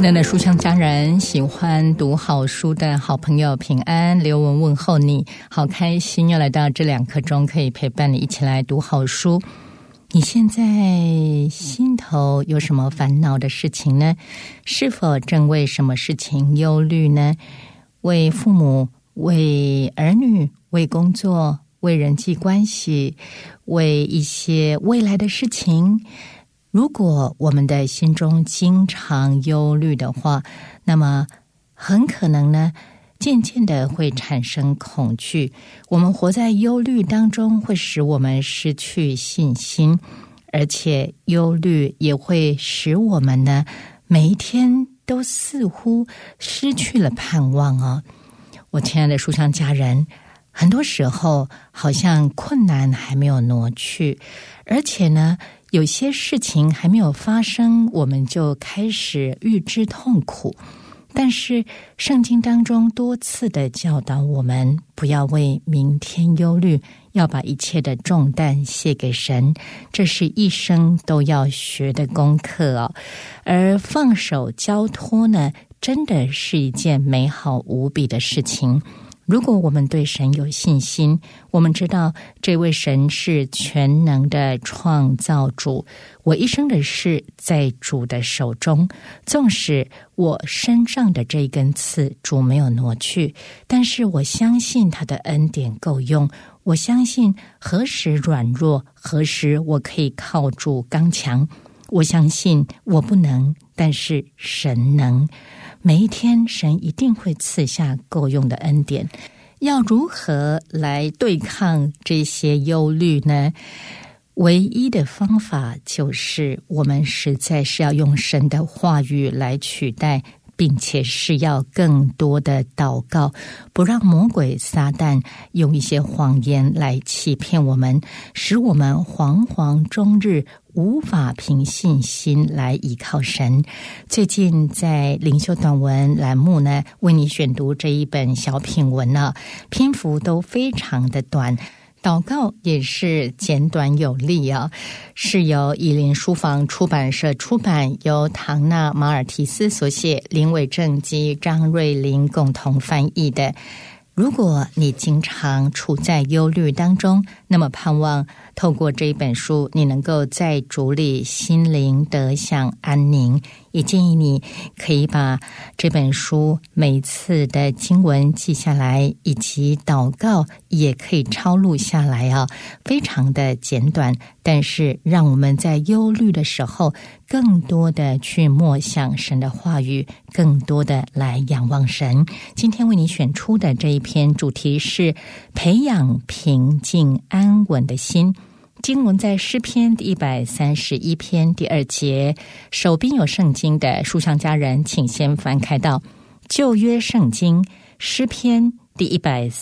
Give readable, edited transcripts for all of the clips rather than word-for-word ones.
亲爱的书香家人，喜欢读好书的好朋友平安，刘文问候你，好开心又来到这2刻钟可以陪伴你一起来读好书。你现在心头有什么烦恼的事情呢？是否正为什么事情忧虑呢？为父母，为儿女，为工作，为人际关系，为一些未来的事情。如果我们的心中经常忧虑的话，那么很可能呢，渐渐的会产生恐惧。我们活在忧虑当中，会使我们失去信心，而且忧虑也会使我们呢，每一天都似乎失去了盼望哦。我亲爱的书香家人，很多时候好像困难还没有挪去，而且呢，有些事情还没有发生，我们就开始预知痛苦。但是圣经当中多次的教导我们，不要为明天忧虑，要把一切的重担卸给神，这是一生都要学的功课哦。而放手交托呢，真的是一件美好无比的事情。如果我们对神有信心，我们知道这位神是全能的创造主，我一生的事在主的手中，纵使我身上的这根刺主没有挪去，但是我相信他的恩典够用，我相信何时软弱，何时我可以靠主刚强，我相信我不能，但是神能。每一天神一定会赐下够用的恩典。要如何来对抗这些忧虑呢？唯一的方法就是我们实在是要用神的话语来取代，并且是要更多的祷告，不让魔鬼撒旦用一些谎言来欺骗我们，使我们惶惶终日，无法凭信心来依靠神。最近在灵修短文栏目呢，为你选读这一本小品文呢，篇幅都非常的短，祷告也是简短有力啊，是由以林书房出版社出版，由唐纳马尔提斯所写，林伟正及张瑞麟共同翻译的。如果你经常处在忧虑当中，那么盼望透过这一本书，你能够在主里心灵得享安宁。也建议你可以把这本书每次的经文记下来，以及祷告也可以抄录下来啊，非常的简短，但是让我们在忧虑的时候更多的去默想神的话语，更多的来仰望神。今天为你选出的这一篇主题是培养平静安稳的心。经文在诗篇第131篇第2节，手边有圣经的书香家人，请先翻开到旧约圣经诗篇第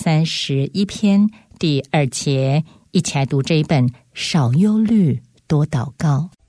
131篇第2节，一起来读这一本少忧虑多祷告。